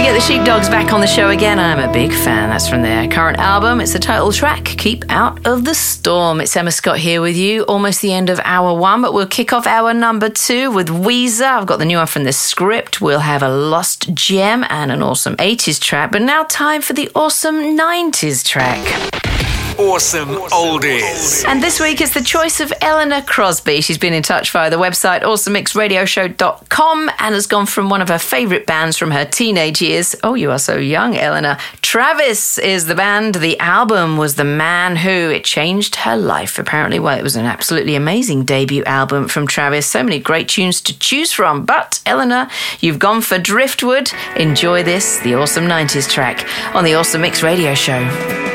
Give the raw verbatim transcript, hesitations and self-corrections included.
get the Sheepdogs back on the show again. I'm a big fan. That's from their current album. It's the title track, Keep Out of the Storm. It's Emma Scott here with you. Almost the end of hour one, but we'll kick off hour number two with Weezer. I've got the new one from The Script. We'll have a lost gem and an awesome eighties track. But now time for the awesome nineties track. Awesome Oldies. And this week is the choice of Eleanor Crosby. She's been in touch via the website awesome mix radio show dot com and has gone from one of her favourite bands from her teenage years. Oh, you are so young, Eleanor. Travis is the band. The album was The Man Who. It changed her life, apparently. Well, it was an absolutely amazing debut album from Travis. So many great tunes to choose from. But, Eleanor, you've gone for Driftwood. Enjoy this, the awesome nineties track on the Awesome Mix Radio Show.